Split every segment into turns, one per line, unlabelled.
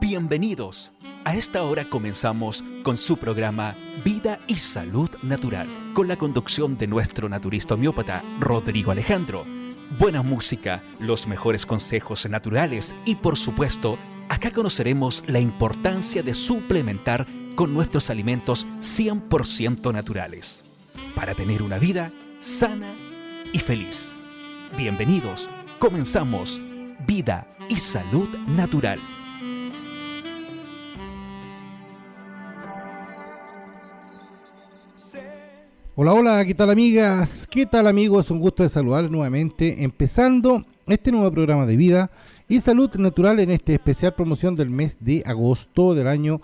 Bienvenidos. A esta hora comenzamos con su programa Vida y Salud Natural, con la conducción de nuestro naturista homeópata Rodrigo Alejandro. Buena música, los mejores consejos naturales y, por supuesto, acá conoceremos la importancia de suplementar con nuestros alimentos 100% naturales para tener una vida sana y feliz. Bienvenidos. Comenzamos Vida y Salud Natural.
Hola, hola, ¿qué tal amigas? ¿Qué tal amigos? Un gusto de saludarles nuevamente, empezando este nuevo programa de Vida y Salud Natural en esta especial promoción del mes de agosto del año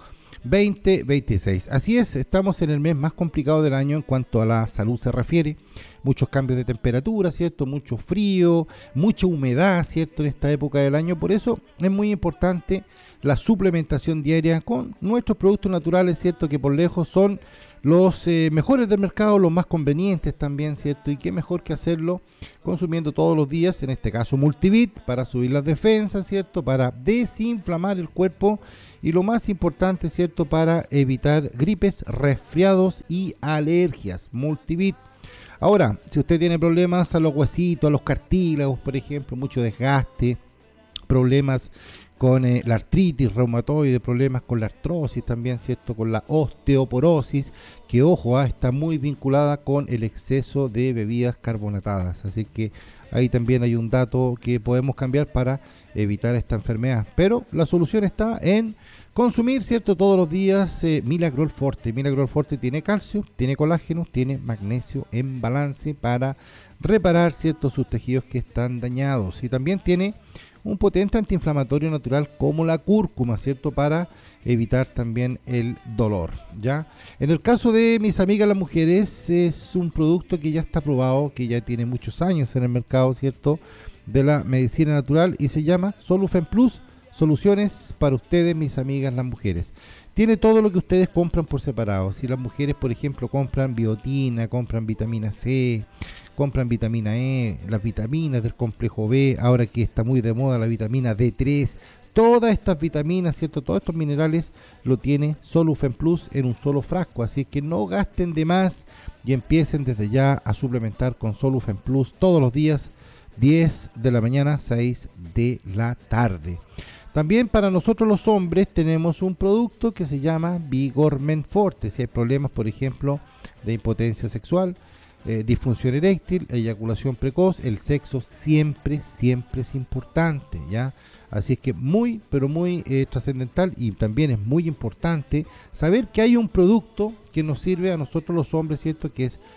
2026. Así es, estamos en el mes más complicado del año en cuanto a la salud se refiere. Muchos cambios de temperatura, ¿cierto? Mucho frío, mucha humedad, ¿cierto? En esta época del año. Por eso es muy importante la suplementación diaria con nuestros productos naturales, ¿cierto? Que por lejos son los mejores del mercado, los más convenientes también, ¿cierto? Y qué mejor que hacerlo consumiendo todos los días, en este caso Multivit, para subir las defensas, ¿cierto? Para desinflamar el cuerpo y lo más importante, ¿cierto? Para evitar gripes, resfriados y alergias. Multivit. Ahora, si usted tiene problemas a los huesitos, a los cartílagos, por ejemplo, mucho desgaste, problemas con la artritis reumatoide, problemas con la artrosis también, ¿cierto? Con la osteoporosis, que ojo, está muy vinculada con el exceso de bebidas carbonatadas. Así que ahí también hay un dato que podemos cambiar para evitar esta enfermedad. Pero la solución está en consumir, ¿cierto? Todos los días Milagrol Forte. Milagrol Forte tiene calcio, tiene colágeno, tiene magnesio en balance para reparar, ¿cierto? Sus tejidos que están dañados. Y también tiene un potente antiinflamatorio natural como la cúrcuma, ¿cierto? Para evitar también el dolor, ¿ya? En el caso de mis amigas las mujeres, es un producto que ya está probado, que ya tiene muchos años en el mercado, ¿cierto? De la medicina natural y se llama Solufen Plus, soluciones para ustedes, mis amigas las mujeres. Tiene todo lo que ustedes compran por separado. Si las mujeres, por ejemplo, compran biotina, compran vitamina C, compran vitamina E, las vitaminas del complejo B, ahora que está muy de moda la vitamina D3, todas estas vitaminas, ¿cierto? Todos estos minerales lo tiene Solufen Plus en un solo frasco, así que no gasten de más y empiecen desde ya a suplementar con Solufen Plus todos los días, 10 de la mañana, 6 de la tarde. También para nosotros los hombres tenemos un producto que se llama Vigor Men Forte. Si hay problemas, por ejemplo, de impotencia sexual, disfunción eréctil, eyaculación precoz, el sexo siempre es importante, ¿ya? Así es que muy, pero muy trascendental y también es muy importante saber que hay un producto que nos sirve a nosotros los hombres, ¿cierto? Que es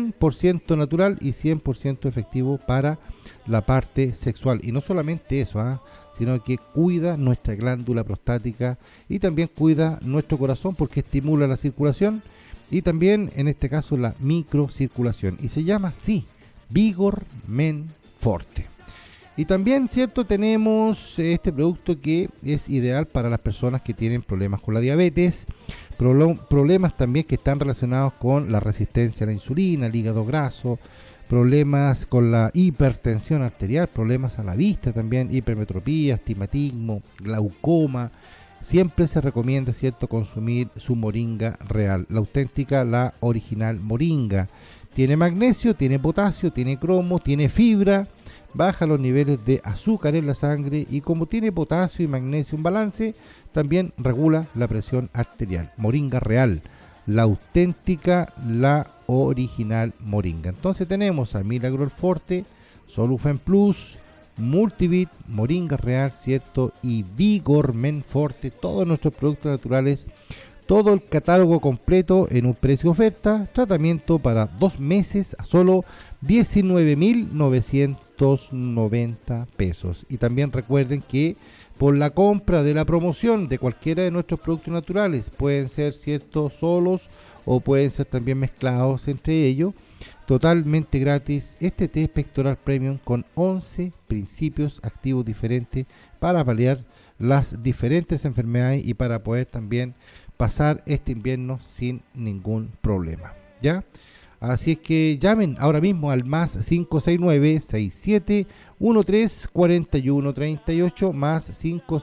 100% natural y 100% efectivo para la parte sexual. Y no solamente eso, sino que cuida nuestra glándula prostática y también cuida nuestro corazón porque estimula la circulación y también en este caso la microcirculación. Y se llama así, Vigor Men Forte. Y también, ¿cierto? Tenemos este producto que es ideal para las personas que tienen problemas con la diabetes, problemas también que están relacionados con la resistencia a la insulina, el hígado graso, problemas con la hipertensión arterial, problemas a la vista también, hipermetropía, astigmatismo, glaucoma. Siempre se recomienda, ¿cierto?, consumir su moringa real, la auténtica, la original moringa. Tiene magnesio, tiene potasio, tiene cromo, tiene fibra, baja los niveles de azúcar en la sangre y como tiene potasio y magnesio en balance, también regula la presión arterial. Moringa real, la auténtica, la original moringa. Entonces tenemos a Milagrol Forte, Solufen Plus, Multivit, Moringa Real, ¿cierto? Y Vigor Men Forte, todos nuestros productos naturales, todo el catálogo completo en un precio oferta, tratamiento para 2 meses a solo 19.990 pesos. Y también recuerden que por la compra de la promoción de cualquiera de nuestros productos naturales, pueden ser, ¿cierto?, solos o pueden ser también mezclados entre ellos, totalmente gratis, este test pectoral premium con 11 principios activos diferentes para paliar las diferentes enfermedades y para poder también pasar este invierno sin ningún problema, ¿ya? Así es que llamen ahora mismo al más 569-6713-4138, más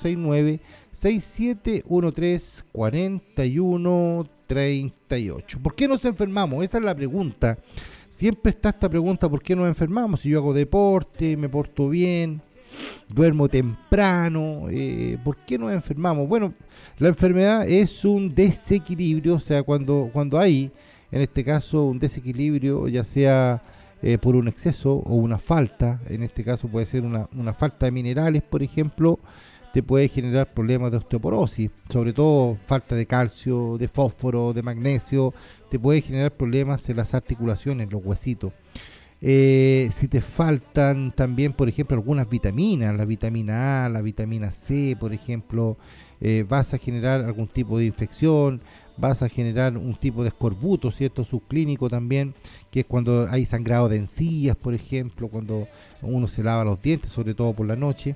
569-6713-4138. ¿Por qué nos enfermamos? Esa es la pregunta. Siempre está esta pregunta, ¿por qué nos enfermamos? Si yo hago deporte, me porto bien, duermo temprano, ¿por qué nos enfermamos? Bueno, la enfermedad es un desequilibrio, o sea, cuando hay, en este caso, un desequilibrio, ya sea por un exceso o una falta, en este caso puede ser una falta de minerales, por ejemplo, te puede generar problemas de osteoporosis, sobre todo falta de calcio, de fósforo, de magnesio, te puede generar problemas en las articulaciones, los huesitos. Si te faltan también, por ejemplo, algunas vitaminas, la vitamina A, la vitamina C, por ejemplo, vas a generar algún tipo de infección, vas a generar un tipo de escorbuto, ¿cierto? Subclínico también, que es cuando hay sangrado de encías, por ejemplo, cuando uno se lava los dientes, sobre todo por la noche.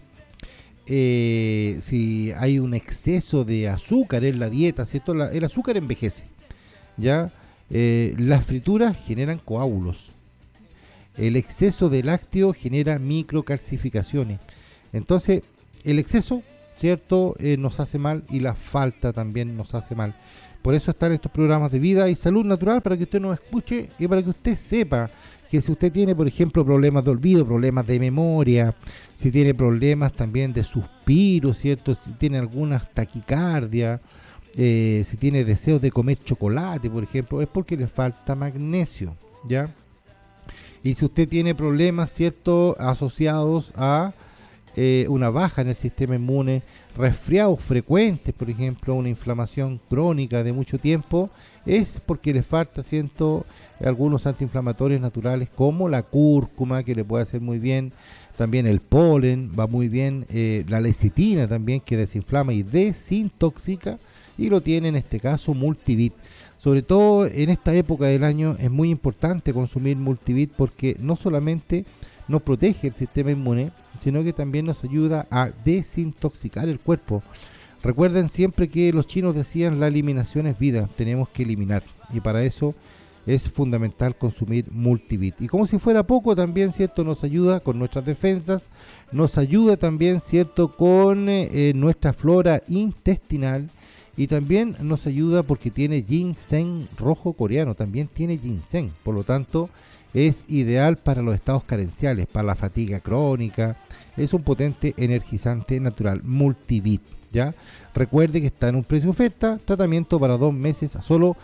Si hay un exceso de azúcar en la dieta, ¿cierto? El azúcar envejece, ¿ya? Las frituras generan coágulos. El exceso de lácteo genera microcalcificaciones. Entonces, el exceso, ¿cierto? Nos hace mal, y la falta también nos hace mal. Por eso están estos programas de vida y salud natural, para que usted nos escuche y para que usted sepa que si usted tiene, por ejemplo, problemas de olvido, problemas de memoria, si tiene problemas también de suspiro, ¿cierto? Si tiene alguna taquicardia, si tiene deseos de comer chocolate, por ejemplo, es porque le falta magnesio, ¿ya? Y si usted tiene problemas, ¿cierto?, asociados a una baja en el sistema inmune, resfriados frecuentes, por ejemplo, una inflamación crónica de mucho tiempo, es porque le falta, ¿cierto?, algunos antiinflamatorios naturales como la cúrcuma, que le puede hacer muy bien, también el polen va muy bien, la lecitina también, que desinflama y desintoxica, y lo tiene en este caso Multivit. Sobre todo en esta época del año es muy importante consumir Multivit, porque no solamente nos protege el sistema inmune, sino que también nos ayuda a desintoxicar el cuerpo. Recuerden siempre que los chinos decían: la eliminación es vida, tenemos que eliminar, y para eso es fundamental consumir Multivit. Y como si fuera poco, también, ¿cierto?, nos ayuda con nuestras defensas, nos ayuda también, ¿cierto?, con nuestra flora intestinal, y también nos ayuda porque tiene ginseng rojo coreano, también tiene ginseng, por lo tanto es ideal para los estados carenciales, para la fatiga crónica. Es un potente energizante natural, Multivit, ¿ya? Recuerde que está en un precio oferta, tratamiento para 2 meses a solo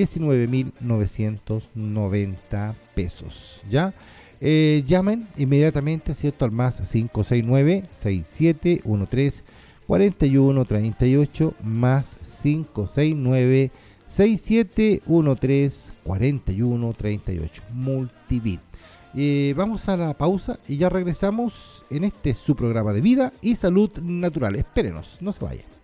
19.990 pesos, ¿ya? Llamen inmediatamente, ¿cierto?, al más 569-6713-4138, más 569-6713-4138, Multivit. Vamos a la pausa y ya regresamos en este su programa de vida y salud natural. Espérenos, no se vaya.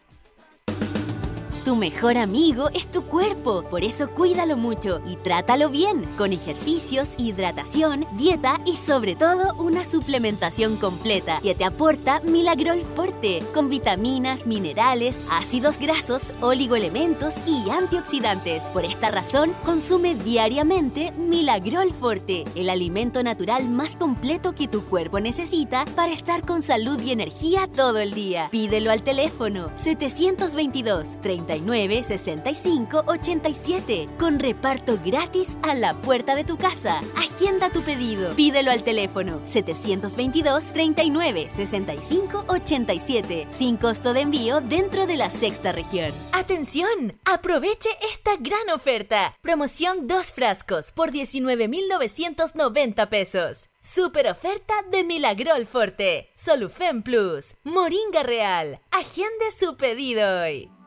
Tu mejor amigo es tu cuerpo, por eso cuídalo mucho y trátalo bien, con ejercicios, hidratación, dieta y sobre todo una suplementación completa que te aporta Milagrol Forte, con vitaminas, minerales, ácidos grasos, oligoelementos y antioxidantes. Por esta razón, consume diariamente Milagrol Forte, el alimento natural más completo que tu cuerpo necesita para estar con salud y energía todo el día. Pídelo al teléfono 722-39-65-87, con reparto gratis a la puerta de tu casa. Agenda tu pedido. Pídelo al teléfono 722-39-65-87, sin costo de envío dentro de la sexta región. ¡Atención! Aproveche esta gran oferta. Promoción 2 frascos por 19.990 pesos. Super oferta de Milagrol Forte, Solufen Plus, Moringa Real. Agende su pedido hoy.